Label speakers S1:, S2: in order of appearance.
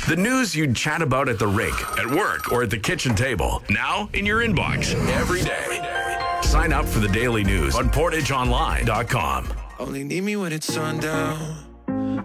S1: The news you'd chat about at the rink, at work, or at the kitchen table. Now in your inbox every day. Sign up for the daily news on PortageOnline.com.
S2: Only need me when it's sundown.